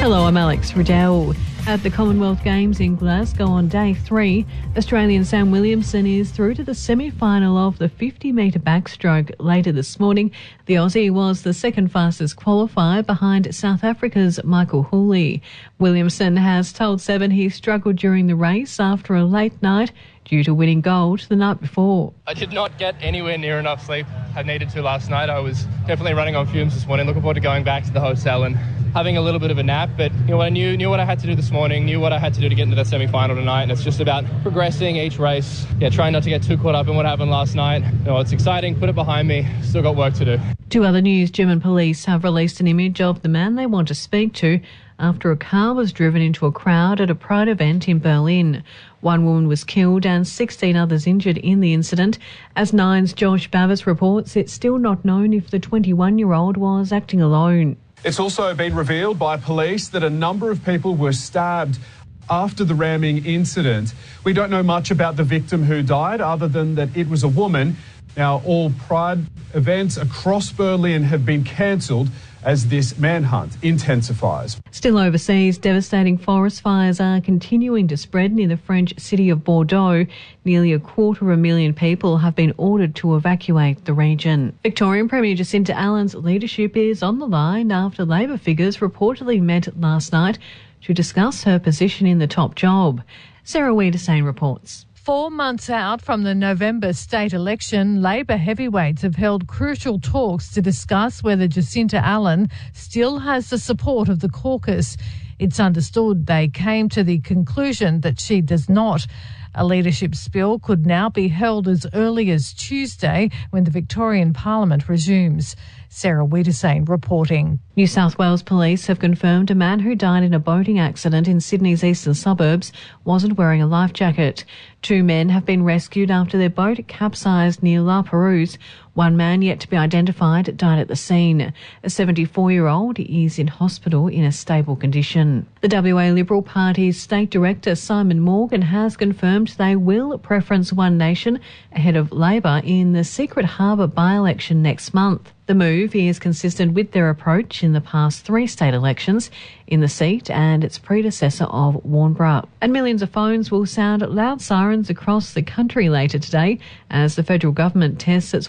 Hello, I'm Alex Riddell. At the Commonwealth Games in Glasgow on day 3, Australian Sam Williamson is through to the semi-final of the 50-metre backstroke. Later this morning, the Aussie was the second fastest qualifier behind South Africa's Michael Hooley. Williamson has told Seven he struggled during the race after a late night due to winning gold the night before. I did not get anywhere near enough sleep I needed to last night. I was definitely running on fumes this morning, looking forward to going back to the hotel and having a little bit of a nap. But I knew what I had to do this morning, knew what I had to do to get into the semi-final tonight, and it's just about progressing each race. Trying not to get too caught up in what happened last night. It's exciting, put it behind me, still got work to do. To other news, German police have released an image of the man they want to speak to after a car was driven into a crowd at a Pride event in Berlin. One woman was killed and 16 others injured in the incident. As Nine's Josh Bavis reports, it's still not known if the 21-year-old was acting alone. It's also been revealed by police that a number of people were stabbed after the ramming incident. We don't know much about the victim who died other than that it was a woman. Now, all Pride events across Berlin have been cancelled as this manhunt intensifies. Still overseas, devastating forest fires are continuing to spread near the French city of Bordeaux. Nearly 250,000 people have been ordered to evacuate the region. Victorian Premier Jacinta Allen's leadership is on the line after Labor figures reportedly met last night to discuss her position in the top job. Sarah Wiedersane reports. 4 months out from the November state election, Labor heavyweights have held crucial talks to discuss whether Jacinta Allen still has the support of the caucus. It's understood they came to the conclusion that she does not. A leadership spill could now be held as early as Tuesday when the Victorian Parliament resumes. Sarah Wiedersane reporting. New South Wales police have confirmed a man who died in a boating accident in Sydney's eastern suburbs wasn't wearing a life jacket. 2 men have been rescued after their boat capsized near La Perouse. One man, yet to be identified, died at the scene. A 74-year-old is in hospital in a stable condition. The WA Liberal Party's State Director Simon Morgan has confirmed they will preference One Nation ahead of Labor in the Secret Harbour by-election next month. The move is consistent with their approach in the past 3 state elections in the seat and its predecessor of Warnbro. And millions of phones will sound loud sirens across the country later today as the federal government tests its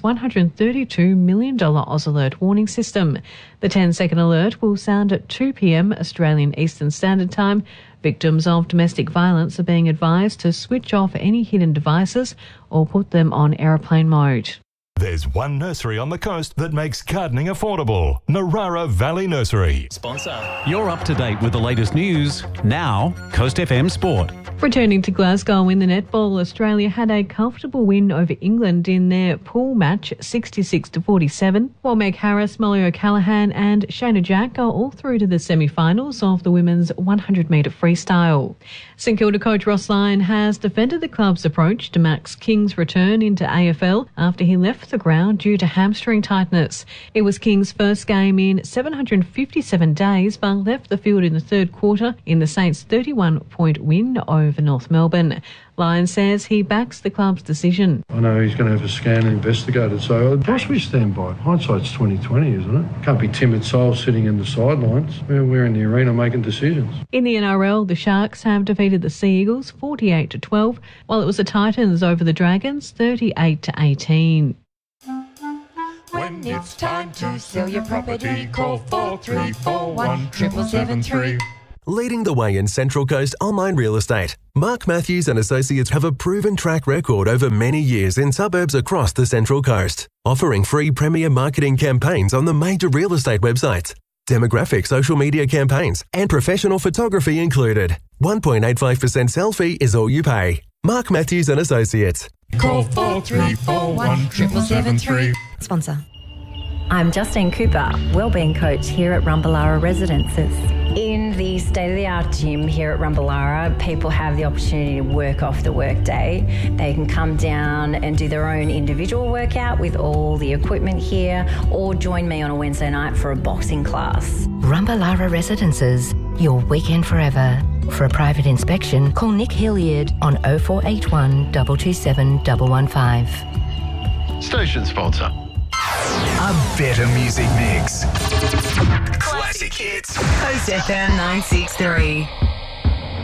$132 million Oz Alert warning system. The 10-second alert will sound at 2 p.m. Australian Eastern Standard Time. Victims of domestic violence are being advised to switch off any hidden devices or put them on aeroplane mode. There's one nursery on the coast that makes gardening affordable. Narara Valley Nursery. Sponsor. You're up to date with the latest news. Now, Coast FM Sport. Returning to Glasgow in the netball, Australia had a comfortable win over England in their pool match, 66-47, while Meg Harris, Molly O'Callaghan and Shayna Jack are all through to the semi-finals of the women's 100-metre freestyle. St Kilda coach Ross Lyon has defended the club's approach to Max King's return into AFL after he left the ground due to hamstring tightness. It was King's first game in 757 days, but left the field in the third quarter in the Saints' 31-point win over North Melbourne. Lyon says he backs the club's decision. I know he's going to have a scan investigated, so I'd possibly stand by it. Hindsight's 20/20, isn't it? Can't be timid souls sitting in the sidelines. We're in the arena making decisions. In the NRL, the Sharks have defeated the Sea Eagles 48-12, while it was the Titans over the Dragons 38-18. When it's time to sell your property, call 4341 7773. Leading the way in Central Coast online real estate, Mark Matthews and Associates have a proven track record over many years in suburbs across the Central Coast, offering free premier marketing campaigns on the major real estate websites, demographic social media campaigns, and professional photography included. 1.85% sell fee is all you pay. Mark Matthews and Associates. Call 4341 7773. Sponsor. I'm Justine Cooper, Wellbeing Coach here at Rumballara Residences. In the state-of-the-art gym here at Rumballara, people have the opportunity to work off the workday. They can come down and do their own individual workout with all the equipment here, or join me on a Wednesday night for a boxing class. Rumballara Residences, your weekend forever. For a private inspection, call Nick Hilliard on 0481 227 115. Station sponsor. A better music mix. Classic hits. Coast Coast FM 963.